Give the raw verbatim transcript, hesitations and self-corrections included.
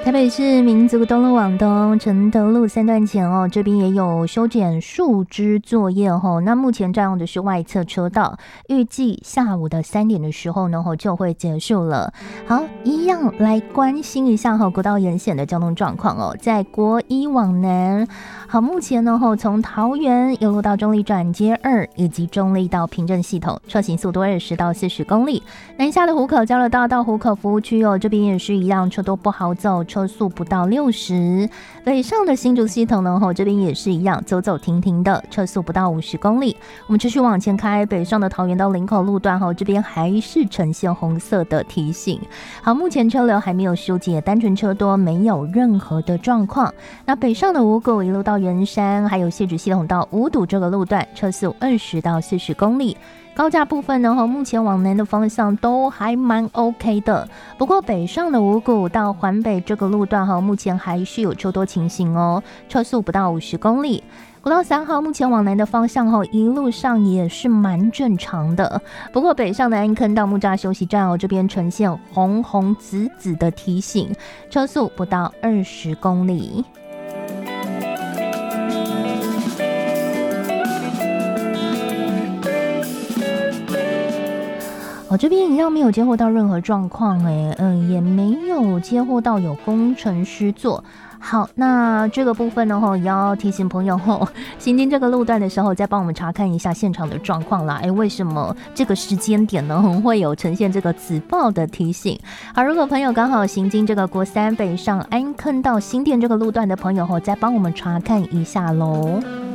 台北市民族东路往东承德路三段前哦，这边也有修剪树枝作业哦。那目前占用的是外侧车道，预计下午的三点的时候呢就会结束了。好，一样来关心一下哈国道沿线的交通状况哦，在国一往南，好，目前呢从桃园一路到中立转接二，以及中立到平镇系统，车行速度二十到四十公里。南下的湖口交流道到湖口服务区哦，这边也是一样，车多不好走，车速不到六十。北上的新竹系统呢，这边也是一样，走走停停的，车速不到五十公里。我们继续往前开，北上的桃园到林口路段这边还是呈现红色的提醒。好，目前车流还没有疏解，单纯车多，没有任何的状况。那北上的五股一路到圆山，还有汐止系统到五堵这个路段，车速二十到四十公里。高架部分呢，目前往南的方向都还蛮 OK 的。不过北上的五股到环北这个路段目前还是有车多情形哦，车速不到五十公里。国道三号目前往南的方向一路上也是蛮正常的。不过北上的安坑到木栅休息站这边呈现红红紫紫的提醒，车速不到二十公里。我、哦、这边一样没有接获到任何状况哎，嗯，也没有接获到有工程师做。好，那这个部分呢，也要提醒朋友行经这个路段的时候，再帮我们查看一下现场的状况啦。哎，为什么这个时间点呢会有呈现这个紫爆的提醒？好，如果朋友刚好行经这个国三北上安坑到新店这个路段的朋友，再帮我们查看一下喽。